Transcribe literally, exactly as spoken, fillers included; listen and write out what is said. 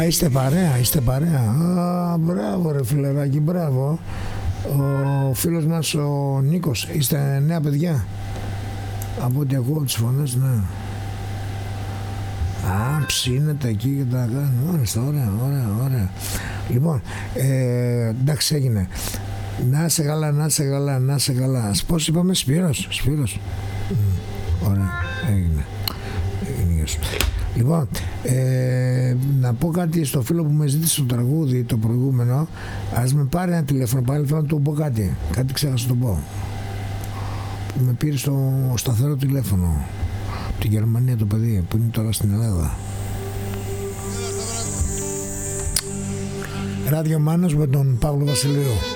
Α, είστε παρέα, είστε παρέα. Α, μπράβο ρε φιλεράκι, μπράβο. Ο φίλος μας ο Νίκος, είστε νέα παιδιά? Από ό,τι ακούω τις φωνές, ναι. Α, ψήνετε εκεί και τα κάνετε. Ωραία, ωραία, ωραία. Λοιπόν, ε, εντάξει, έγινε. Να σε καλά, να σε καλά, να σε καλά. Πώς είπαμε, Σπύρος, Σπύρος. Mm, ωραία, έγινε. έγινε. Λοιπόν, ε, να πω κάτι στο φίλο που με ζήτησε το τραγούδι το προηγούμενο. Ας με πάρει ένα τηλέφωνο πάλι, θέλω να του πω κάτι. Κάτι ξέχασα να το πω. Με πήρε στο σταθερό τηλέφωνο από τη Γερμανία το παιδί που είναι τώρα στην Ελλάδα. Ράδιο Μάνος με τον Παύλο Βασιλείου.